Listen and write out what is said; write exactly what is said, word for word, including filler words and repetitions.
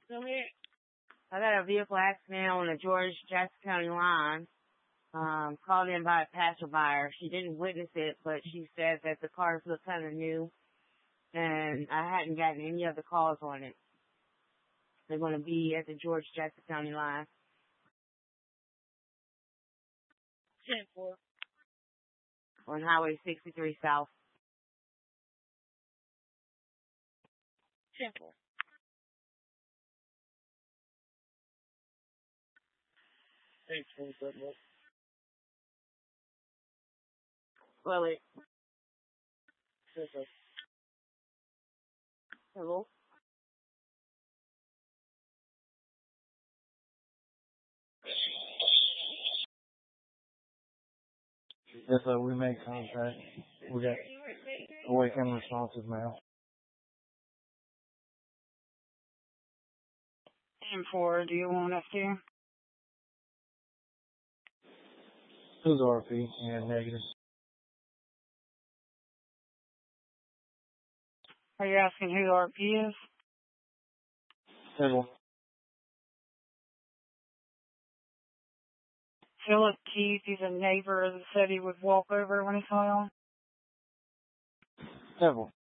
Go ahead. I got a vehicle accident on the George Jackson County line. Um, called in by a passerby. She didn't witness it, but she said that the cars look kind of new, and I hadn't gotten any other calls on it. They're going to be at the George Jackson County line. ten four. On Highway sixty-three South. ten four. Thanks for the good. Well, it. Hello? Yes, sir, we make contact. We got awakened responses now. ten four, do you want us to? Who's R P? Yeah, negative. Are you asking who R P is? Several. Philip Keith, he's a neighbor that said he would walk over when he saw him. Several.